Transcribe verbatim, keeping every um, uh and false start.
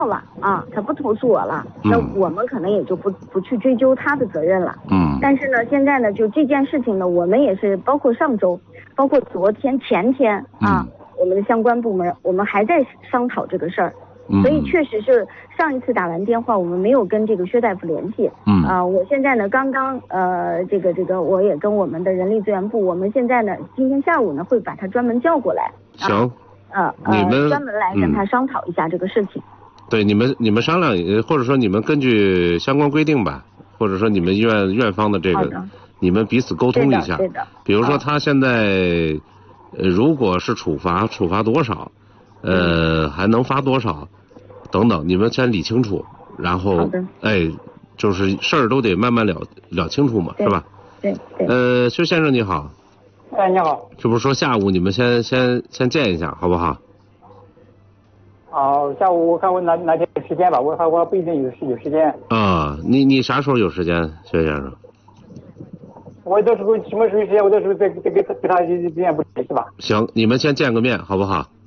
了啊，他不投诉我了，那我们可能也就不不去追究他的责任了。 嗯。 但是呢，现在呢，就这件事情呢，我们也是包括上周，包括昨天、前天啊， 嗯、 我们的相关部门，我们还在商讨这个事儿。 嗯。 所以确实是上一次打完电话，我们没有跟这个薛大夫联系。 嗯。 啊、呃，我现在呢，刚刚呃，这个这个，我也跟我们的人力资源部，我们现在呢，今天下午呢，会把他专门叫过来。 行。 啊、呃你们呃，专门来跟他商讨一下这个事情。 嗯、对，你们你们商量，或者说你们根据相关规定吧，或者说你们院院方的这个，你们彼此沟通一下。 对的。 比如说他现在，呃，如果是处罚，处罚多少，呃，还能罚多少，等等，你们先理清楚，然后，哎，就是事儿都得慢慢了了清楚嘛，是吧？ 对对。 呃，薛先生你好。 哎，你好。 是不是说下午你们先先先见一下，好不好？ 哦，下午我看我哪哪天有时间吧，我看我不一定有有时间。 啊，你你啥时候有时间，薛先生？ 我到时候什么时候有时间，我到时候再再给他给他意见不是吧？ 行，你们先见个面，好不好？